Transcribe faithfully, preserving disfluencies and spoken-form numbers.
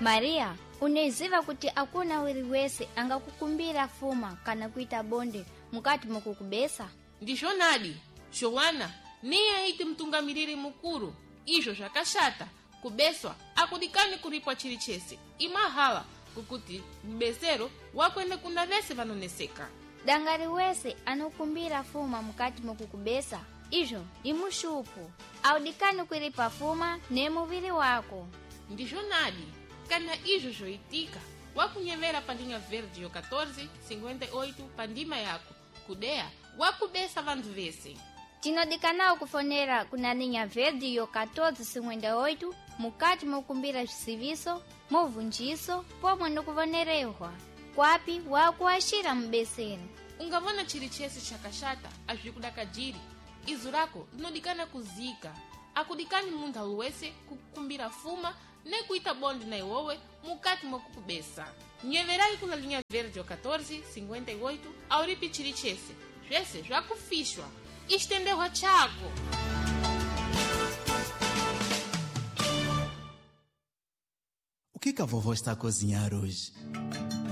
Maria, uneziva kuti akuna wiri wese angakukumbira fuma kana kuita bonde mukati mukukubesa? Ndishonadi, Joana, niye aiti mtungamiriri mukuru, ijo jakashata, kubeswa, akudikani kuripwa chilichese, imahala, kukuti mbesero wakwende kuna vese vanoneseka. Dangari wese anukumbira fuma mukati mukukubesa, ijo imushupu, audikani kuripa fuma ne muviri wako. Ndishonadi, kana ijo joitika, wakunyevera pa linha verde yo quatorze cinquenta e oito pa ndima yako, kudeya, wakubesa vandu vese. Tinodikanao kufonera kuna linha verde yo quatorze cinquenta e oito mukati mukumbira serviço, movundiso, pomwe ndikuvonerehwa. Kwapi wakuashira mbesero. Ungavona chilichese chakashata, ajikudakajiri, izu lako linodikana kuzika. Akudikani munda luwese kukumbira fuma, ne kuita bonde na iwowe mukati mokukubesa. Nyeverai kuna linha verde yo quatorze cinquenta e oito auripi chilichese, jese jakufishwa. Estendeu Thiago. O que que a vovó está a cozinhar hoje?